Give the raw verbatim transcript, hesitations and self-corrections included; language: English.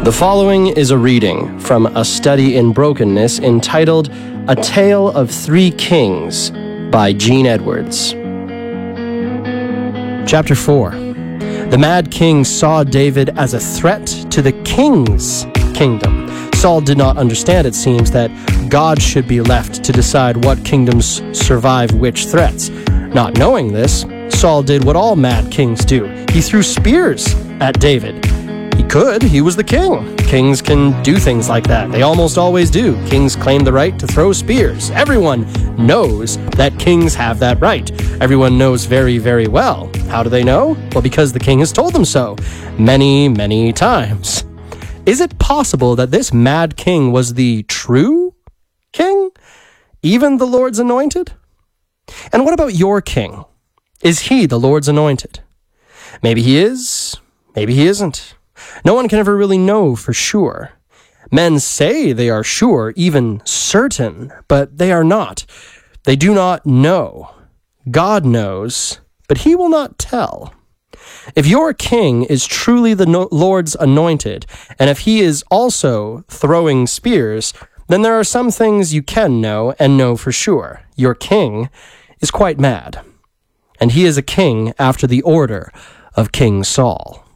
The following is a reading from A Study in Brokenness entitled A Tale of Three Kings by Gene Edwards. Chapter four. The Mad King saw David as a threat to the king's kingdom. Saul did not understand, it seems, that God should be left to decide what kingdoms survive which threats. Not knowing this, Saul did what all mad kings do. He threw spears at David. He could. He was the king. Kings can do things like that. They almost always do. Kings claim the right to throw spears. Everyone knows that kings have that right. Everyone knows very, very well. How do they know? Well, because the king has told them so many, many times. Is it possible that this mad king was the true king? Even the Lord's anointed? And what about your king? Is he the Lord's anointed? Maybe he is. Maybe he isn't. No one can ever really know for sure. Men say they are sure, even certain, but they are not. They do not know. God knows, but he will not tell. If your king is truly the no- Lord's anointed, and if he is also throwing spears, then there are some things you can know and know for sure. Your king is quite mad, and he is a king after the order of King Saul.